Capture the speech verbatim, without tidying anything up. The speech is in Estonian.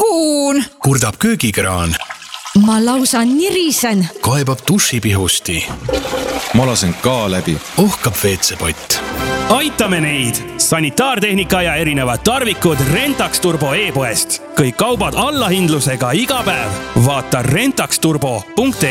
vigun. Kurdab köögikraan. Ma lausa nirisen. Kaebab dušipihusti. Ma lasen ka läbi. Ohkab veetsepott. Aitame neid! Sanitaartehnika ja erinevad tarvikud Rentax Turbo e-poest. Kõik kaubad allahindlusega iga päev. Vaata rentaxturbo punkt